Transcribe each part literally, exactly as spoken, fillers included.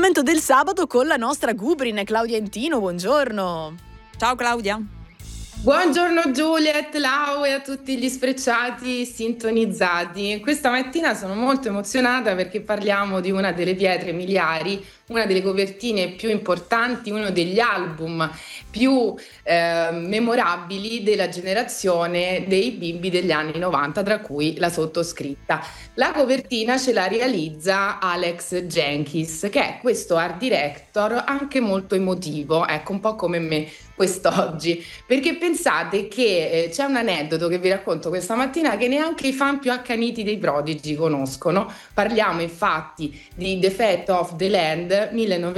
l'appuntamento del sabato con la nostra Gubrin, Claudia Entino. Buongiorno. Ciao Claudia. Buongiorno Juliet, Lau e a tutti gli sfrecciati sintonizzati. Questa mattina sono molto emozionata perché parliamo di una delle pietre miliari, una delle copertine più importanti, uno degli album più eh, memorabili della generazione dei bimbi degli anni novanta, tra cui la sottoscritta. La copertina ce la realizza Alex Jenkins, che è questo art director anche molto emotivo, ecco, un po' come me quest'oggi, perché pensate che eh, c'è un aneddoto che vi racconto questa mattina che neanche i fan più accaniti dei Prodigy conoscono. Parliamo infatti di The Fate of the Land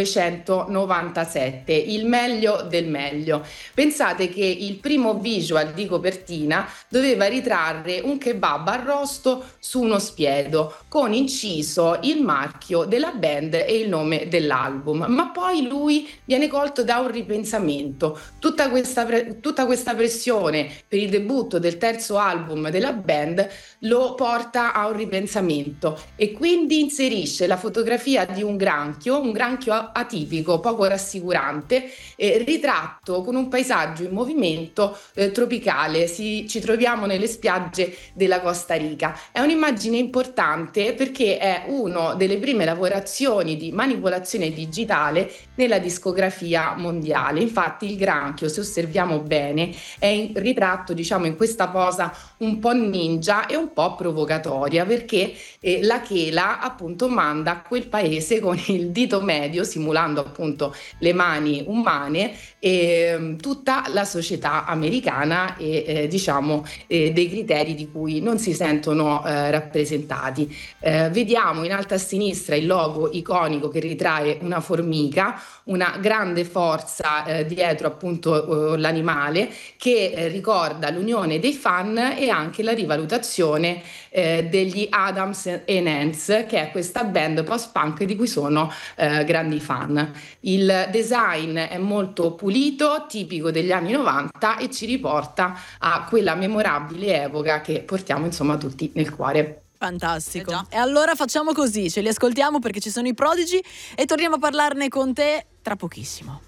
millenovecentonovantasette, il meglio del meglio. Pensate che il primo visual di copertina doveva ritrarre un kebab arrosto su uno spiedo con inciso il marchio della band e il nome dell'album, ma poi lui viene colto da un ripensamento. Tutta questa, pre- tutta questa pressione per il debutto del terzo album della band lo porta a un ripensamento e quindi inserisce la fotografia di un granchio, un granchio atipico, poco rassicurante, eh, ritratto con un paesaggio in movimento eh, tropicale. Si, ci troviamo nelle spiagge della Costa Rica. È un'immagine importante perché è una delle prime lavorazioni di manipolazione digitale nella discografia mondiale. Infatti il granchio, se osserviamo bene, è in ritratto, diciamo, in questa posa un po' ninja e un po' provocatoria, perché eh, la chela appunto manda a quel paese con il dito medio, simulando appunto le mani umane, e tutta la società americana e eh, diciamo eh, dei criteri di cui non si sentono eh, rappresentati. Eh, vediamo in alto a sinistra il logo iconico che ritrae una formica, una grande forza eh, dietro appunto eh, l'animale, che eh, ricorda l'unione dei fan e anche la rivalutazione eh, degli Adams and Ants, che è questa band post-punk di cui sono eh, grandi fan. Il design è molto pulito, tipico degli anni novanta, e ci riporta a quella memorabile epoca che portiamo insomma tutti nel cuore. Fantastico. Eh E allora facciamo così, ce li ascoltiamo perché ci sono i Prodigy e torniamo a parlarne con te tra pochissimo.